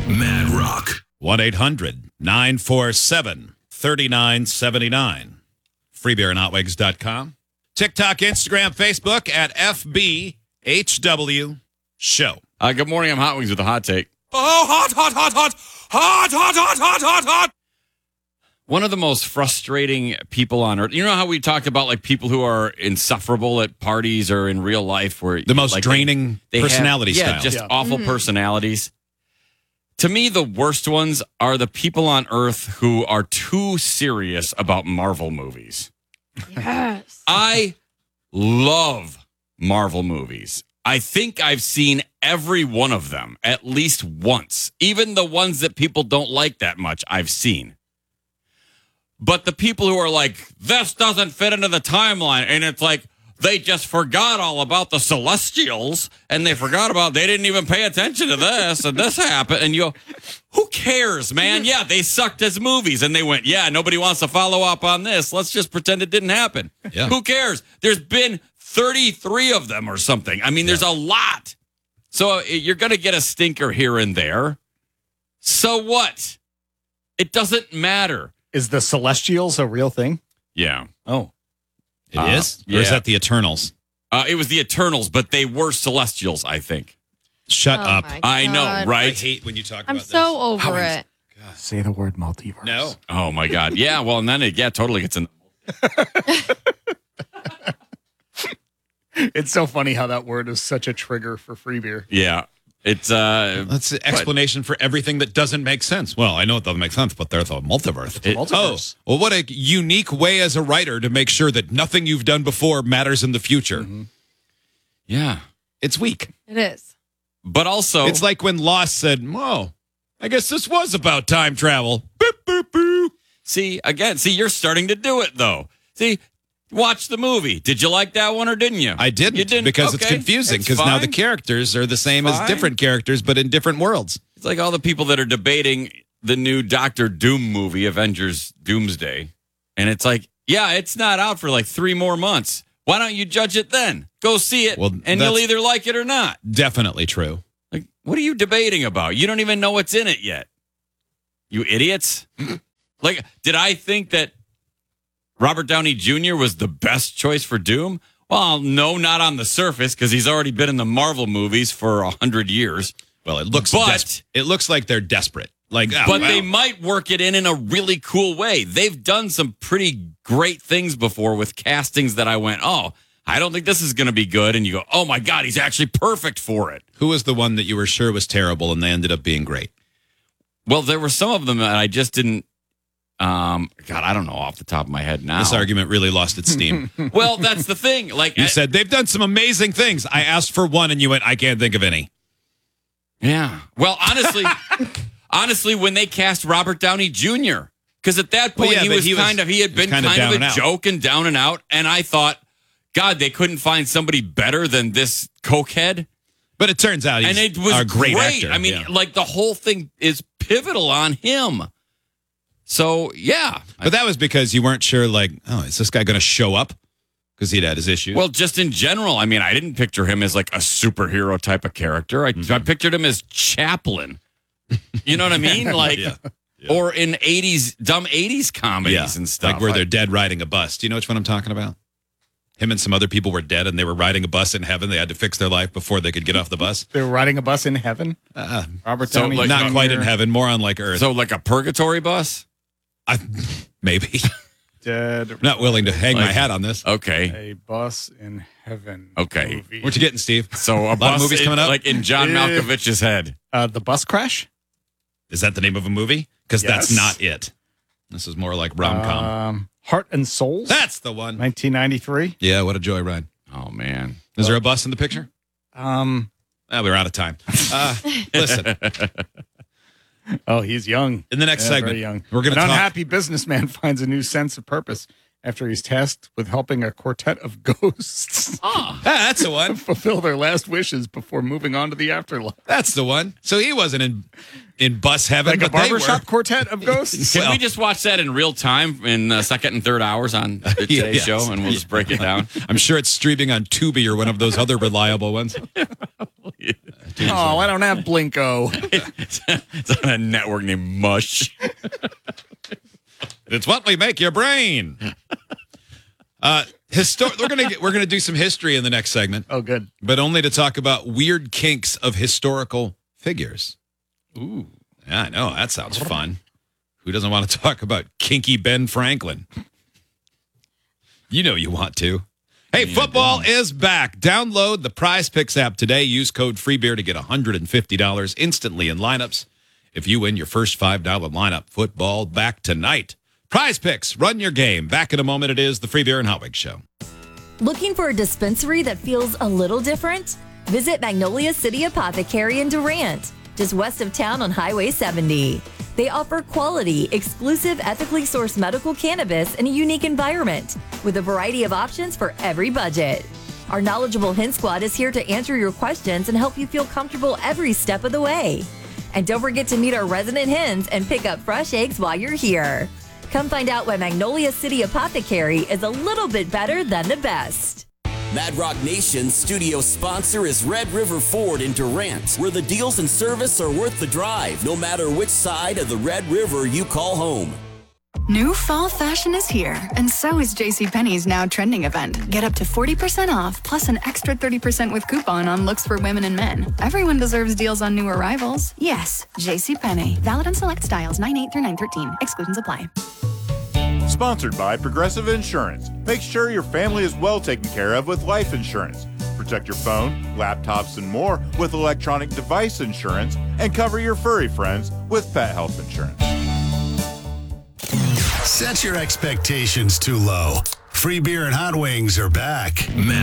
Mad Rock. 1-800-947-3979. Freebeerandhotwigs.com. TikTok, Instagram, Facebook at FBHW Show. Good morning. I'm Hot Wings with a hot take. Oh, hot, hot, hot, hot, hot, hot, hot, hot, hot, hot. One of the most frustrating people on earth. You know how we talked about like people who are insufferable at parties or in real life, where The most like, draining they personality have, style. just awful personalities. To me, the worst ones are the people on earth who are too serious about Marvel movies. Yes. I love Marvel movies. I think I've seen every one of them at least once. Even the ones that people don't like that much, I've seen. But the people who are like, this doesn't fit into the timeline, and it's like, they just forgot all about the Celestials, and they didn't even pay attention to this, and this happened. And you go, who cares, man? Yeah, they sucked as movies. And they went, yeah, nobody wants to follow up on this. Let's just pretend it didn't happen. Yeah. Who cares? There's been 33 of them or something. I mean, there's a lot. So you're going to get a stinker here and there. So what? It doesn't matter. Is the Celestials a real thing? Yeah. Oh. It is? Or is yeah. that the Eternals? It was the Eternals, but they were Celestials, I think. Shut Oh up. my I know, God. right? I hate when you talk I'm about so over it. Say the word multiverse. No. Oh, my God. Yeah, well, and then it totally gets in. It's so funny how that word is such a trigger for free beer. Yeah. It's That's the explanation for everything that doesn't make sense. Well, I know it doesn't make sense, but there's a multiverse. Multiverse. Oh, well, what a unique way as a writer to make sure that nothing you've done before matters in the future. yeah. It's weak. It is. But also, It's like when Lost said, "Whoa, I guess this was about time travel." Boop, boop, boop. see, you're starting to do it, though. See, watch the movie. Did you like that one or didn't you? I didn't, You didn't? because it's Okay. confusing, It's because now the fine. characters are the same as Fine. different characters, but in different worlds. It's like all the people that are debating the new Doctor Doom movie, Avengers Doomsday. And it's like, yeah, it's not out for like 3 more months. Why don't you judge it then? Go see it, Well, and you'll that's- either like it or not. Definitely true. Like, what are you debating about? You don't even know what's in it yet. You idiots. Like, did I think that Robert Downey Jr. was the best choice for Doom? Well, no, not on the surface, because he's already been in the Marvel movies for 100 years. Well, it looks it looks like they're desperate. Like, oh, But wow. they might work it in a really cool way. They've done some pretty great things before with castings that I went, oh, I don't think this is going to be good. And you go, oh, my God, he's actually perfect for it. Who was the one that you were sure was terrible and they ended up being great? Well, there were some of them that I just didn't. God, I don't know off the top of my head now. This argument really lost its steam. Well, that's the thing. Like You said they've done some amazing things. I asked for one and you went, I can't think of any. yeah. Well, honestly, when they cast Robert Downey Jr., because at that point Well, yeah, he had been kind down of and a out. joke and down and out, and I thought, God, they couldn't find somebody better than this cokehead. But it turns out he's And it was a great actor. I mean, Yeah. like the whole thing is pivotal on him. So yeah, But that was because you weren't sure, like, oh, is this guy going to show up? Because he'd had his issues. well, just in general, I mean, I didn't picture him as like a superhero type of character. I pictured him as Chaplin. You know what I mean? Like, Yeah. or in dumb 80s comedies and stuff. Like where they're dead riding a bus. Do you know which one I'm talking about? Him and some other people were dead and they were riding a bus in heaven. They had to fix their life before they could get off the bus. They were riding a bus in heaven. Robert so, Downey like, Not Jr. quite in heaven, more on like Earth. So like a purgatory bus? Maybe. Dead. I'm not willing to hang my Like- hat on this. Okay. A bus in heaven. Okay. movie. What you getting, Steve? So a lot bus of movies coming up? like in John Malkovich's head. The bus crash. Is that the name of a movie? Because that's Yes. not it. This is more like rom-com. Heart and Souls. That's the one. 1993. Yeah, what a joyride. Oh man. Is there a bus in the picture? We're out of time. Listen, Oh, he's young. in the next Yeah, segment, very young. we're going to An talk. unhappy businessman finds a new sense of purpose after he's tasked with helping a quartet of ghosts That's the one. fulfill their last wishes before moving on to the afterlife. That's the one. So he wasn't in bus heaven, Like a but they barbershop were. quartet of ghosts. Can Well- we just watch that in real time in second and third hours on today's Yes. show, and we'll just break it down? I'm sure it's streaming on Tubi or one of those other reliable ones. too. Oh, I don't have Blinko. It's on a network named Mush. It's what we make your brain. We're gonna do some history in the next segment, Oh, good. but only to talk about weird kinks of historical figures. Ooh. Yeah, I know. That sounds fun. Who doesn't want to talk about kinky Ben Franklin? You know you want to. Hey, football is back. Download the Prize Picks app today. Use code FREEBEER to get $150 instantly in lineups. If you win your first $5 lineup, football back tonight. Prize Picks, run your game. Back in a moment, it is the Free Beer and Hot Wings Show. Looking for a dispensary that feels a little different? Visit Magnolia City Apothecary in Durant, just west of town on Highway 70. They offer quality, exclusive, ethically sourced medical cannabis in a unique environment with a variety of options for every budget. Our knowledgeable Hint Squad is here to answer your questions and help you feel comfortable every step of the way. And don't forget to meet our resident hens and pick up fresh eggs while you're here. Come find out why Magnolia City Apothecary is a little bit better than the best. Mad Rock Nation's studio sponsor is Red River Ford in Durant, where the deals and service are worth the drive, no matter which side of the Red River you call home. New fall fashion is here, and so is JCPenney's now trending event. Get up to 40% off, plus an extra 30% with coupon on looks for women and men. Everyone deserves deals on new arrivals. Yes, JCPenney. Valid on select styles 9/8 through 9/13. Exclusions apply. Sponsored by Progressive Insurance. Make sure your family is well taken care of with life insurance. Protect your phone, laptops, and more with electronic device insurance, and cover your furry friends with pet health insurance. Set your expectations too low. Free Beer and Hot Wings are back.